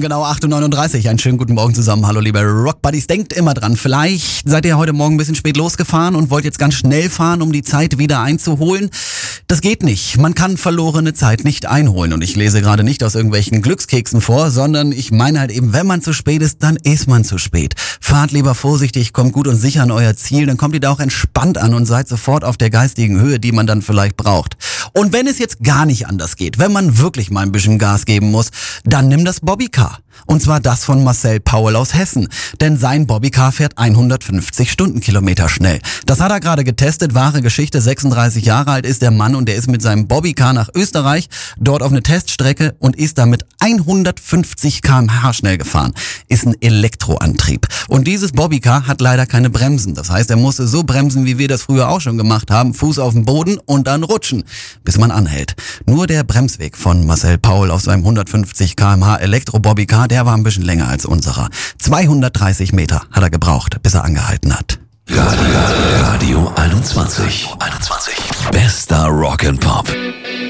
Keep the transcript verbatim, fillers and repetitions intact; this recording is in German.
genau acht Uhr neununddreißig. Einen schönen guten Morgen zusammen. Hallo liebe Rockbuddies, denkt immer dran, vielleicht seid ihr heute Morgen ein bisschen spät losgefahren und wollt jetzt ganz schnell fahren, um die Zeit wieder einzuholen. Das geht nicht. Man kann verlorene Zeit nicht einholen. Und ich lese gerade nicht aus irgendwelchen Glückskeksen vor, sondern ich meine halt eben, wenn man zu spät ist, dann ist man zu spät. Fahrt lieber vorsichtig, kommt gut und sicher an euer Ziel, dann kommt ihr da auch entspannt an und seid sofort auf der geistigen Höhe, die man dann vielleicht braucht. Und wenn es jetzt gar nicht anders geht, wenn man wirklich mal ein bisschen Gas geben muss, dann nimm das Bobbycar. Und zwar das von Marcel Paul aus Hessen. Denn sein Bobbycar fährt hundertfünfzig Stundenkilometer schnell. Das hat er gerade getestet, wahre Geschichte. sechsunddreißig Jahre alt ist der Mann und der ist mit seinem Bobbycar nach Österreich, dort auf eine Teststrecke und ist damit hundertfünfzig Kilometer pro Stunde schnell gefahren. Ist ein Elektroantrieb. Und dieses Bobbycar hat leider keine Bremsen. Das heißt, er musste so bremsen, wie wir das früher auch schon gemacht haben. Fuß auf den Boden und dann rutschen, bis man anhält. Nur der Bremsweg von Marcel Paul auf seinem hundertfünfzig Kilometer pro Stunde Elektro-Bobbycar, der war ein bisschen länger als unserer. zweihundertdreißig Meter hat er gebraucht, bis er angehalten hat. Radio, Radio einundzwanzig. einundzwanzig. Bester Rock and Pop.